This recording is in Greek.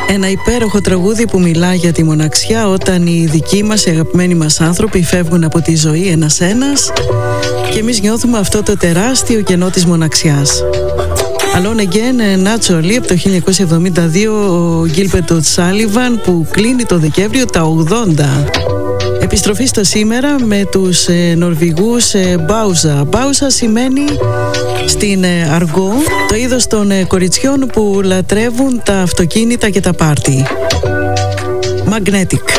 Ένα υπέροχο τραγούδι που μιλά για τη μοναξιά όταν οι δικοί μας, οι αγαπημένοι μας άνθρωποι φεύγουν από τη ζωή ένας-ένας και εμείς νιώθουμε αυτό το τεράστιο κενό της μοναξιάς. Alone Again, Naturally, από το 1972, ο Gilbert O'Sullivan, που κλείνει το Δεκέμβριο τα 80. Επιστροφή στο σήμερα με τους Νορβηγούς Μπάουζα. Μπάουζα σημαίνει στην αργό το είδος των κοριτσιών που λατρεύουν τα αυτοκίνητα και τα πάρτι. Magnetic.